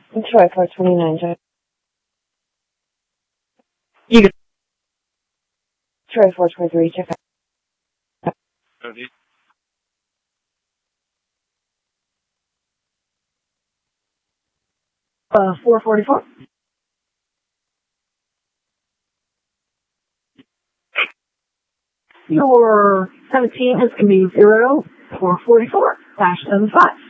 Troy 429, Joe. You can. Troy 423, check out. Ready? 444. Your 17 is going to be 0444-75.